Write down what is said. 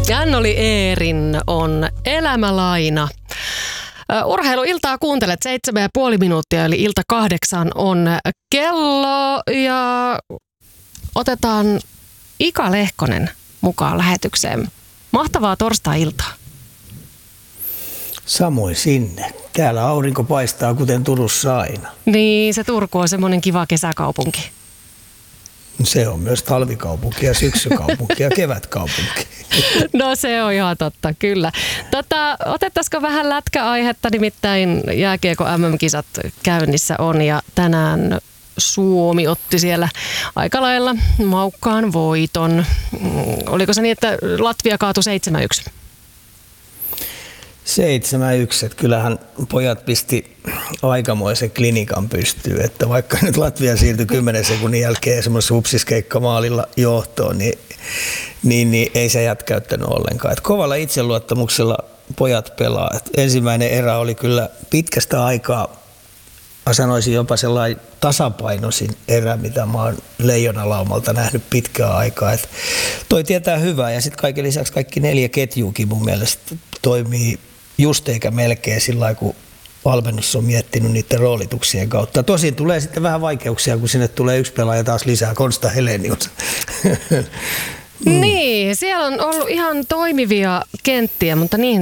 Jannoli Eerin on Elämälaina. Urheiluiltaa kuuntelet 7,5 minuuttia, eli ilta 8 on kello ja otetaan Ika Lehkonen mukaan lähetykseen. Mahtavaa torstai-iltaa. Samoin sinne. Täällä aurinko paistaa kuten Turussa aina. Niin, se Turku on semmoinen kiva kesäkaupunki. Se on myös talvikaupunki ja syksykaupunki ja kevätkaupunki. No se on ihan totta, kyllä. Otettaisiko vähän lätkäaihetta, nimittäin jääkiekko MM-kisat käynnissä on ja tänään Suomi otti siellä aika lailla maukkaan voiton. Oliko se niin, että Latvia kaatui 7-1? 7-1, että kyllähän pojat pisti aikamoisen klinikan pystyyn, että vaikka nyt Latvia siirtyi 10 sekunnin jälkeen semmoisessa hupsiskeikkamaalilla johtoon, niin ei se jätkäyttänyt ollenkaan. Että kovalla itseluottamuksella pojat pelaa. Et ensimmäinen erä oli kyllä pitkästä aikaa, mä sanoisin jopa sellainen tasapainoisin erä, mitä mä oon Leijonalaumalta nähnyt pitkään aikaa. Et toi tietää hyvää ja sitten kaiken lisäksi kaikki 4 ketjuukin mun mielestä toimii just eikä melkein sillä lailla, kun valmennus on miettinyt niiden roolituksien kautta. Tosin tulee sitten vähän vaikeuksia, kun sinne tulee yksi pelaaja taas lisää, Konsta Helenius. Niin, siellä on ollut ihan toimivia kenttiä, mutta niihin